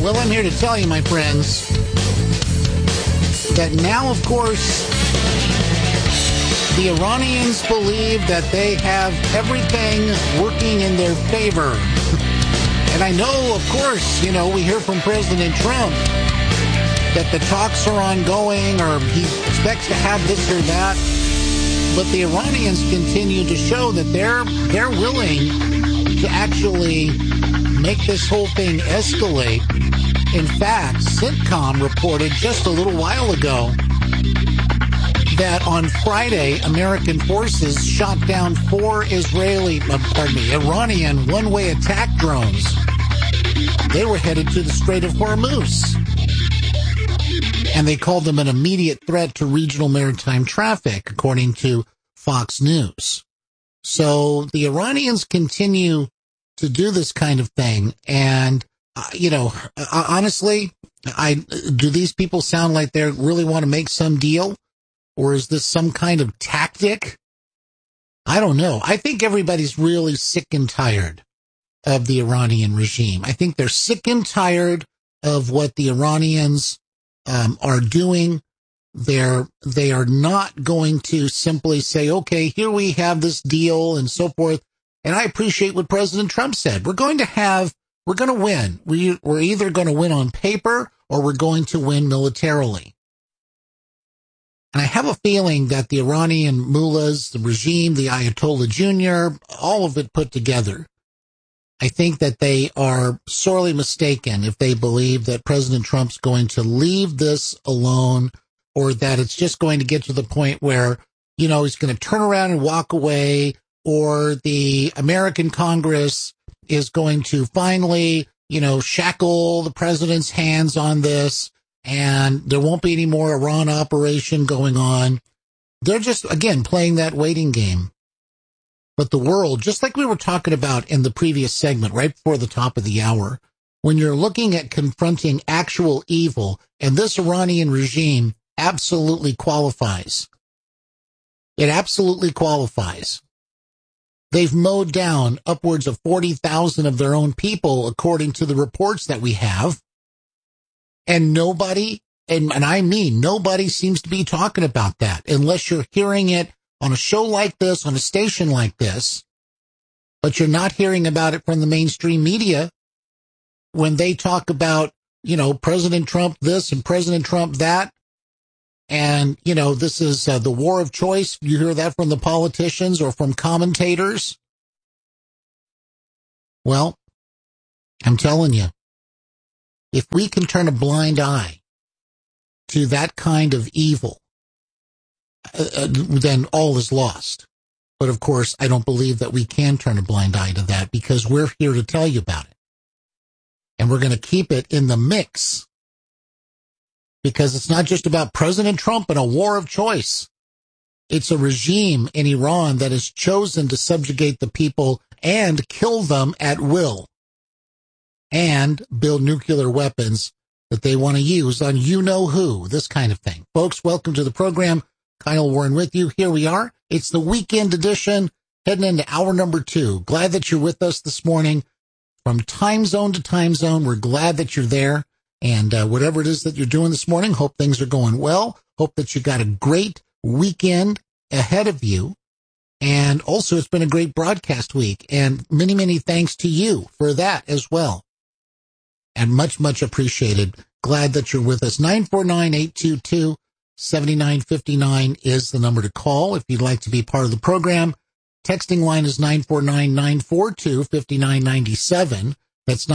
Well, I'm here to tell you, my friends, that now, of course, the Iranians believe that they have everything working in their favor. And I know, of course, we hear from President Trump that the talks are ongoing or he expects to have this or that. But the Iranians continue to show that they're willing to actually make this whole thing escalate. In fact, CENTCOM reported just a little while ago that on Friday, American forces shot down 4 Iranian one-way attack drones. They were headed to the Strait of Hormuz. And they called them an immediate threat to regional maritime traffic, according to Fox News. So the Iranians continue to do this kind of thing. And, honestly, do these people sound like they really want to make some deal? Or is this some kind of tactic? I don't know. I think everybody's really sick and tired of the Iranian regime. I think they're sick and tired of what the Iranians are doing. They are not going to simply say, okay, here we have this deal and so forth. And I appreciate what President Trump said. We're going to win. We're either going to win on paper or we're going to win militarily. And I have a feeling that the Iranian mullahs, the regime, the Ayatollah Jr., all of it put together, I think that they are sorely mistaken if they believe that President Trump's going to leave this alone or that it's just going to get to the point where, he's going to turn around and walk away, or the American Congress is going to finally, shackle the president's hands on this and there won't be any more Iran operation going on. They're just, again, playing that waiting game. But the world, just like we were talking about in the previous segment, right before the top of the hour, when you're looking at confronting actual evil, and this Iranian regime absolutely qualifies. It absolutely qualifies. They've mowed down upwards of 40,000 of their own people, according to the reports that we have. And nobody, and I mean nobody, seems to be talking about that, unless you're hearing it on a show like this, on a station like this, but you're not hearing about it from the mainstream media when they talk about, President Trump this and President Trump that. And, this is the war of choice. You hear that from the politicians or from commentators. Well, I'm telling you, if we can turn a blind eye to that kind of evil, then all is lost. But of course, I don't believe that we can turn a blind eye to that, because we're here to tell you about it. And we're going to keep it in the mix, because it's not just about President Trump and a war of choice. It's a regime in Iran that has chosen to subjugate the people and kill them at will, and build nuclear weapons that they want to use on you-know-who, this kind of thing. Folks, welcome to the program. Kyle Warren with you. Here we are. It's the weekend edition, heading into hour number 2. Glad that you're with us this morning. From time zone to time zone, we're glad that you're there. And whatever it is that you're doing this morning, hope things are going well. Hope that you got a great weekend ahead of you. And also, it's been a great broadcast week. And many, many thanks to you for that as well. And much, much appreciated. Glad that you're with us. 949-822-7959 is the number to call if you'd like to be part of the program. Texting line is 949-942-5997. That's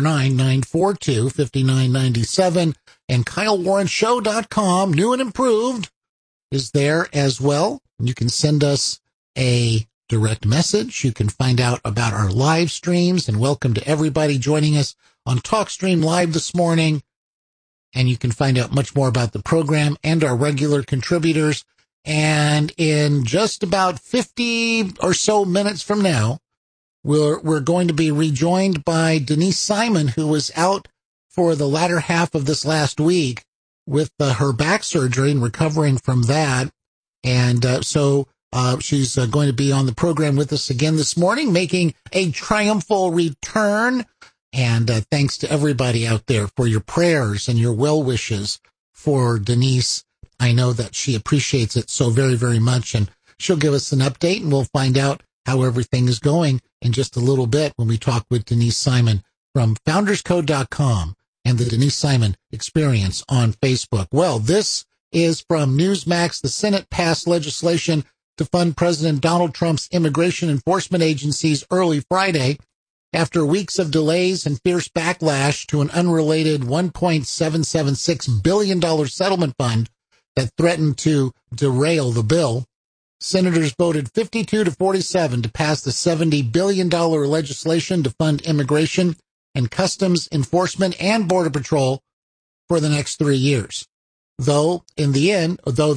949-942-5997. And KyleWarrenShow.com, new and improved, is there as well. You can send us a direct message. You can find out about our live streams, and welcome to everybody joining us on TalkStream Live this morning. And you can find out much more about the program and our regular contributors. And in just about 50 or so minutes from now, we're going to be rejoined by Denise Simon, who was out for the latter half of this last week with her back surgery and recovering from that. And so she's going to be on the program with us again this morning, making a triumphal return. And thanks to everybody out there for your prayers and your well wishes for Denise. I know that she appreciates it so very, very much. And she'll give us an update, and we'll find out how everything is going in just a little bit when we talk with Denise Simon from founderscode.com and the Denise Simon Experience on Facebook. Well, this is from Newsmax. The Senate passed legislation to fund President Donald Trump's immigration enforcement agencies early Friday after weeks of delays and fierce backlash to an unrelated $1.776 billion settlement fund that threatened to derail the bill. Senators voted 52 to 47 to pass the $70 billion legislation to fund immigration and customs enforcement and border patrol for the next 3 years. Through the end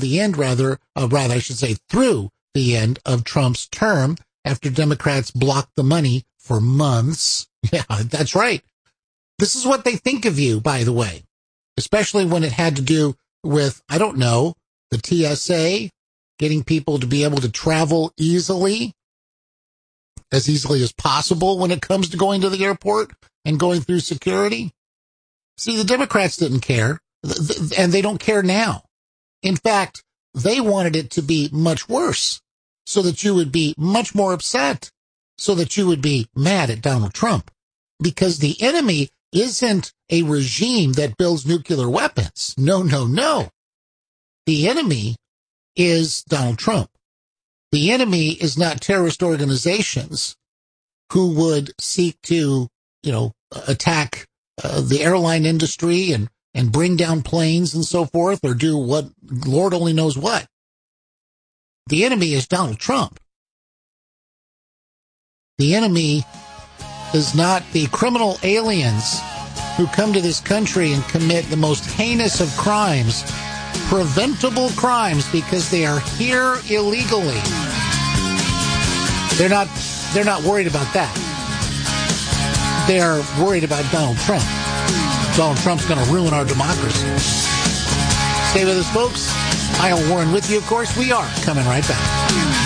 of Trump's term, after Democrats blocked the money for months. Yeah, that's right. This is what they think of you, by the way, especially when it had to do with, I don't know, the TSA, getting people to be able to travel easily as possible when it comes to going to the airport and going through security. See, the Democrats didn't care, and they don't care now. In fact, they wanted it to be much worse so that you would be much more upset, so that you would be mad at Donald Trump, because the enemy isn't a regime that builds nuclear weapons. No, no, no. The enemy is Donald Trump. The enemy is not terrorist organizations who would seek to, attack the airline industry and bring down planes and so forth, or do what Lord only knows what. The enemy is Donald Trump. The enemy is not the criminal aliens who come to this country and commit the most heinous of crimes, preventable crimes, because they are here illegally. They're not worried about that. They're worried about Donald Trump. Donald Trump's going to ruin our democracy. Stay with us, folks. Kyle Warren with you, of course. We are coming right back.